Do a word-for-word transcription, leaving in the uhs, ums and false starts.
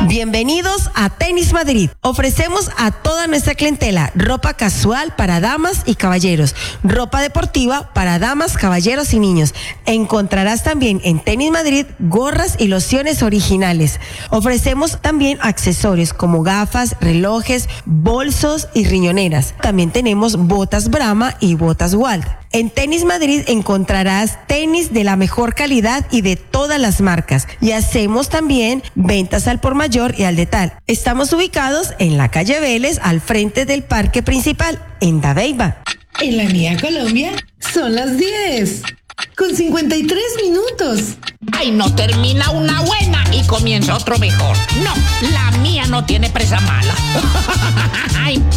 Bienvenidos a Tenis Madrid. Ofrecemos a toda nuestra clientela ropa casual para damas y caballeros, ropa deportiva para damas, caballeros y niños. Encontrarás también en Tenis Madrid gorras y lociones originales. Ofrecemos también accesorios como gafas, relojes, bolsos y riñoneras. También tenemos botas Brahma y botas Walt. En Tenis Madrid encontrarás tenis de la mejor calidad y de todas las marcas. Y hacemos también ventas al por mayor y al detal. Estamos ubicados en la calle Vélez, al frente del parque principal, en Dabeiba. En la mía Colombia son las diez, con cincuenta y tres minutos. Ay, no termina una buena y comienza otro mejor. No, la mía no tiene presa mala. Ay,